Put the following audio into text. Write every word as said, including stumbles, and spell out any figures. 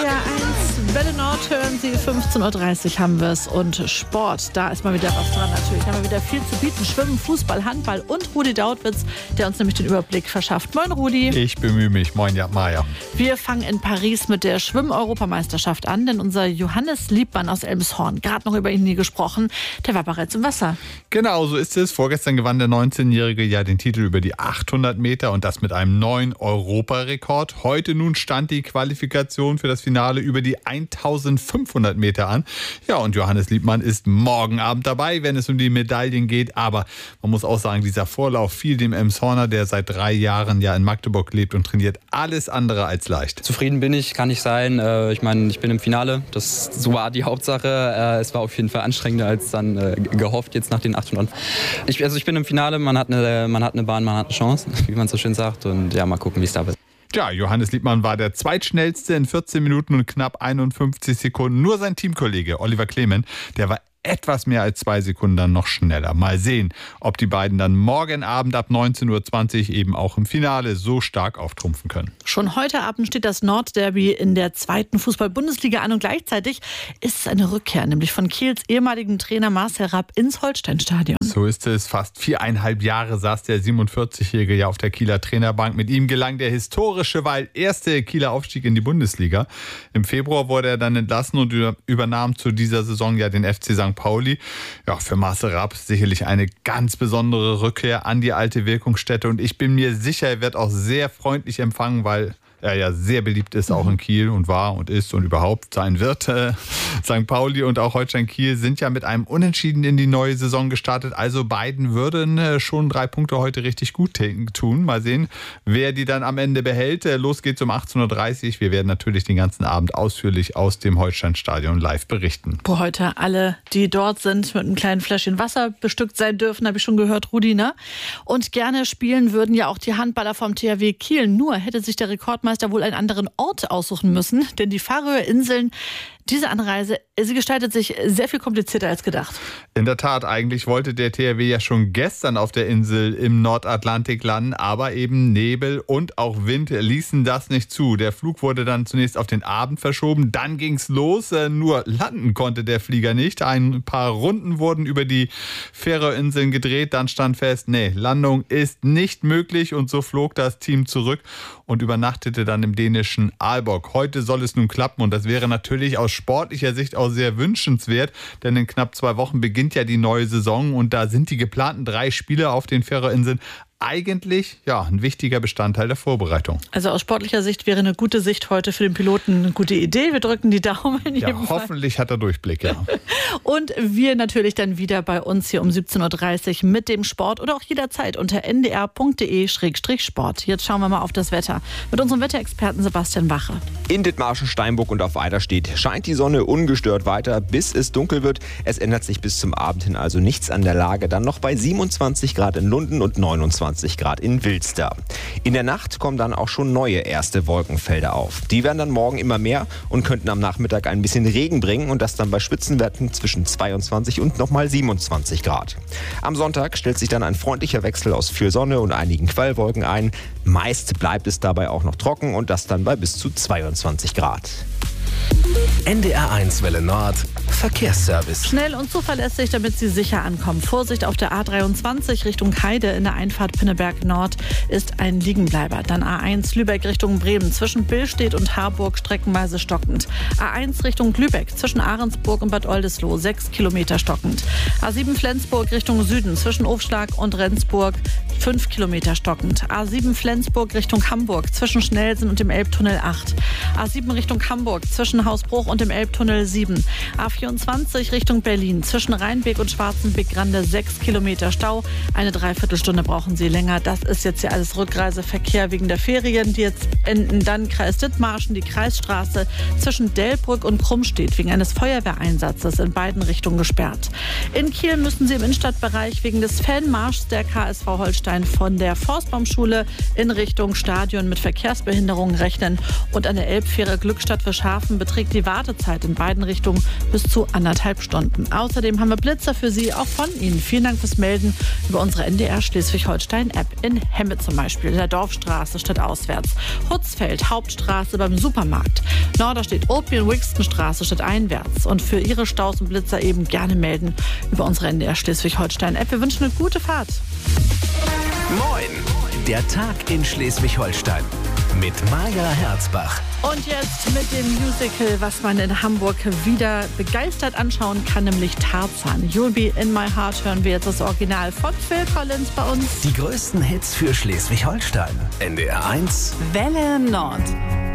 R eins Welle Nord hören Sie, fünfzehn Uhr dreißig haben wir es. Und Sport, da ist mal wieder was dran natürlich. Haben wir wieder viel zu bieten. Schwimmen, Fußball, Handball und Rudi Dautwitz, der uns nämlich den Überblick verschafft. Moin Rudi. Ich bemühe mich. Moin, ja, Maja. Wir fangen in Paris mit der Schwimm-Europameisterschaft an, denn unser Johannes Liebmann aus Elmshorn, gerade noch über ihn nie gesprochen, der war bereits im Wasser. Genau, so ist es. Vorgestern gewann der neunzehnjährige ja den Titel über die achthundert Meter und das mit einem neuen Europarekord. Heute nun stand die Qualifikation für das Finale über die eintausendfünfhundert Meter an. Ja, und Johannes Liebmann ist morgen Abend dabei, wenn es um die Medaillen geht. Aber man muss auch sagen, dieser Vorlauf fiel dem Elmshorner, der seit drei Jahren ja in Magdeburg lebt und trainiert, alles andere als leicht. Zufrieden bin ich, kann ich sein. Ich meine, ich bin im Finale. Das so war die Hauptsache. Es war auf jeden Fall anstrengender als dann gehofft jetzt nach den achthundert. Ich, also ich bin im Finale. Man hat eine, man hat eine Bahn, man hat eine Chance, wie man so schön sagt. Und ja, mal gucken, wie es da wird. Ja, Johannes Liebmann war der zweitschnellste in vierzehn Minuten und knapp einundfünfzig Sekunden. Nur sein Teamkollege Oliver Clement, der war etwas mehr als zwei Sekunden dann noch schneller. Mal sehen, ob die beiden dann morgen Abend ab neunzehn Uhr zwanzig eben auch im Finale so stark auftrumpfen können. Schon heute Abend steht das Nordderby in der zweiten Fußball-Bundesliga an und gleichzeitig ist es eine Rückkehr, nämlich von Kiels ehemaligem Trainer Marcel Rapp ins Holsteinstadion. So ist es. Fast viereinhalb Jahre saß der siebenundvierzigjährige ja auf der Kieler Trainerbank. Mit ihm gelang der historische, weil erste Kieler Aufstieg in die Bundesliga. Im Februar wurde er dann entlassen und übernahm zu dieser Saison ja den F C Sankt Pauli. Ja, für Marcel Rapp sicherlich eine ganz besondere Rückkehr an die alte Wirkungsstätte. Und ich bin mir sicher, er wird auch sehr freundlich empfangen, weil er ja sehr beliebt ist, auch in Kiel und war und ist und überhaupt sein wird. Äh, Sankt Pauli und auch Holstein Kiel sind ja mit einem Unentschieden in die neue Saison gestartet. Also beiden würden äh, schon drei Punkte heute richtig gut tun. Mal sehen, wer die dann am Ende behält. Äh, los geht's um achtzehn Uhr dreißig. Wir werden natürlich den ganzen Abend ausführlich aus dem Holsteinstadion live berichten. Wo heute alle, die dort sind, mit einem kleinen Fläschchen Wasser bestückt sein dürfen, habe ich schon gehört, Rudi, ne? Und gerne spielen würden ja auch die Handballer vom T H W Kiel. Nur hätte sich der Rekordmeister wohl einen anderen Ort aussuchen müssen, denn die Färöerinseln, diese Anreise, sie gestaltet sich sehr viel komplizierter als gedacht. In der Tat, eigentlich wollte der T H W ja schon gestern auf der Insel im Nordatlantik landen, aber eben Nebel und auch Wind ließen das nicht zu. Der Flug wurde dann zunächst auf den Abend verschoben, dann ging's los, nur landen konnte der Flieger nicht. Ein paar Runden wurden über die Färöerinseln gedreht, dann stand fest, nee, Landung ist nicht möglich und so flog das Team zurück und übernachtete dann im dänischen Aalborg. Heute soll es nun klappen und das wäre natürlich aus sportlicher Sicht auch sehr wünschenswert, denn in knapp zwei Wochen beginnt ja die neue Saison und da sind die geplanten drei Spiele auf den Färöerinseln eigentlich ja ein wichtiger Bestandteil der Vorbereitung. Also aus sportlicher Sicht wäre eine gute Sicht heute für den Piloten eine gute Idee. Wir drücken die Daumen in jedem Ja, hoffentlich Fall. Hat er Durchblick, ja. Und wir natürlich dann wieder bei uns hier um siebzehn Uhr dreißig mit dem Sport oder auch jederzeit unter n d r punkt d e slash sport. Jetzt schauen wir mal auf das Wetter mit unserem Wetterexperten Sebastian Wache. In Dithmarschen, Steinburg und auf Eiderstedt scheint die Sonne ungestört weiter, bis es dunkel wird. Es ändert sich bis zum Abend hin also nichts an der Lage. Dann noch bei siebenundzwanzig Grad in Lunden und neunundzwanzig Grad in Wilster. In der Nacht kommen dann auch schon neue erste Wolkenfelder auf. Die werden dann morgen immer mehr und könnten am Nachmittag ein bisschen Regen bringen und das dann bei Spitzenwerten zwischen zweiundzwanzig und nochmal siebenundzwanzig Grad. Am Sonntag stellt sich dann ein freundlicher Wechsel aus viel Sonne und einigen Quellwolken ein. Meist bleibt es dabei auch noch trocken und das dann bei bis zu zweiundzwanzig Grad. N D R eins Welle Nord Verkehrsservice. Schnell und zuverlässig, damit Sie sicher ankommen. Vorsicht auf der A dreiundzwanzig Richtung Heide in der Einfahrt Pinneberg Nord ist ein Liegenbleiber. Dann A eins Lübeck Richtung Bremen zwischen Billstedt und Harburg streckenweise stockend. A eins Richtung Lübeck zwischen Ahrensburg und Bad Oldesloe sechs Kilometer stockend. A sieben Flensburg Richtung Süden zwischen Ofschlag und Rendsburg fünf Kilometer stockend. A sieben Flensburg Richtung Hamburg zwischen Schnelsen und dem Elbtunnel acht. A sieben Richtung Hamburg zwischen Hausbruch und dem Elbtunnel sieben. A vierundzwanzig Richtung Berlin zwischen Rheinbeek und Schwarzenbeek-Grande sechs Kilometer Stau. Eine Dreiviertelstunde brauchen Sie länger. Das ist jetzt ja alles Rückreiseverkehr wegen der Ferien, die jetzt enden. Dann Kreis Dithmarschen, die Kreisstraße zwischen Delbrück und Krummstedt wegen eines Feuerwehreinsatzes in beiden Richtungen gesperrt. In Kiel müssen Sie im Innenstadtbereich wegen des Fanmarschs der K S V Holstein von der Forstbaumschule in Richtung Stadion mit Verkehrsbehinderungen rechnen. Und an der Elbfähre Glückstadt Fischhafen beträgt die Wartezeit in beiden Richtungen bis zu anderthalb Stunden. Außerdem haben wir Blitzer für Sie, auch von Ihnen. Vielen Dank fürs Melden über unsere N D R Schleswig-Holstein-App. In Hemme zum Beispiel, in der Dorfstraße statt auswärts. Hutzfeld, Hauptstraße beim Supermarkt. Norderstedt, Opium, Wixtonstraße statt einwärts. Und für Ihre Staus und Blitzer eben gerne melden über unsere N D R Schleswig-Holstein-App. Wir wünschen eine gute Fahrt. Moin! Der Tag in Schleswig-Holstein mit Maja Herzbach. Und jetzt mit dem Musical, was man in Hamburg wieder begeistert anschauen kann, nämlich Tarzan. You'll Be In My Heart hören wir jetzt das Original von Phil Collins bei uns. Die größten Hits für Schleswig-Holstein. N D R eins Welle Nord.